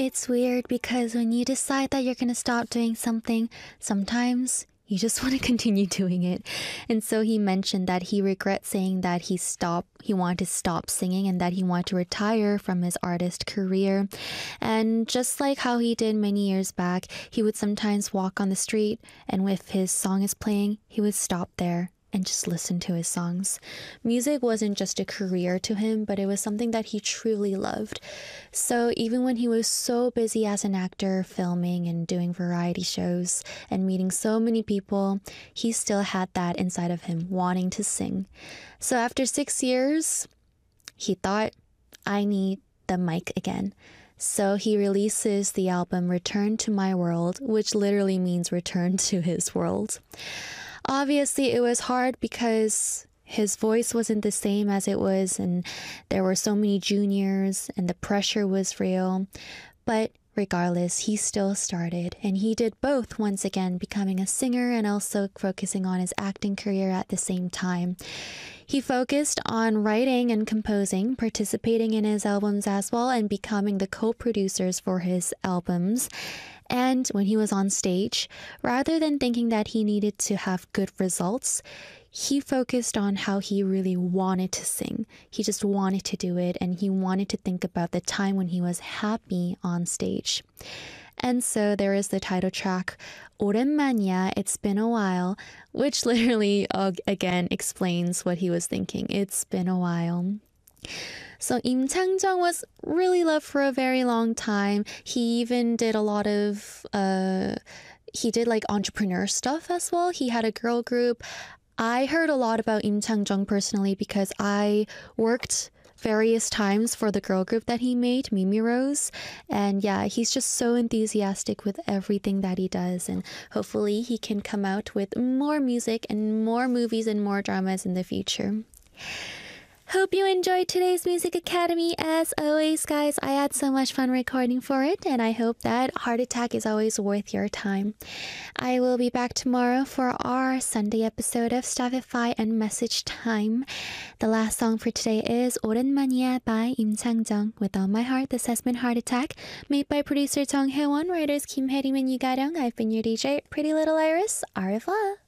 It's weird because when you decide that you're going to stop doing something, sometimes you just want to continue doing it. And so he mentioned that he regrets saying that he wanted to stop singing and that he wanted to retire from his artist career. And just like how he did many years back, he would sometimes walk on the street and if his song is playing, he would stop there and just listen to his songs. Music wasn't just a career to him, but it was something that he truly loved. So even when he was so busy as an actor, filming and doing variety shows and meeting so many people, he still had that inside of him, wanting to sing. So after 6 years, he thought, I need the mic again. So he releases the album Return to My World, which literally means return to his world. Obviously, it was hard because his voice wasn't the same as it was, and there were so many juniors, and the pressure was real. But regardless, he still started, and he did both once again, becoming a singer and also focusing on his acting career at the same time. He focused on writing and composing, participating in his albums as well, and becoming the co-producers for his albums. And when he was on stage, rather than thinking that he needed to have good results, he focused on how he really wanted to sing. He just wanted to do it, and he wanted to think about the time when he was happy on stage. And so there is the title track, 오랜만이야, It's Been a While, which literally, again, explains what he was thinking. It's been a while. So Im Chang-jung was really loved for a very long time. He even did a lot of, he did like entrepreneur stuff as well. He had a girl group. I heard a lot about Im Chang-jung personally because I worked various times for the girl group that he made, Mimi Rose. And yeah, he's just so enthusiastic with everything that he does. And hopefully he can come out with more music and more movies and more dramas in the future. Hope you enjoyed today's Music Academy. As always, guys, I had so much fun recording for it, and I hope that Heart Attack is always worth your time. I will be back tomorrow for our Sunday episode of Stopify and Message Time. The last song for today is 오랜만이야 by Im Chang-jung. With all my heart, this has been Heart Attack, made by producer Jung Hae-won, writers Kim Hae-rim and Yu Ga-ryung. I've been your DJ, Pretty Little Iris. Au revoir.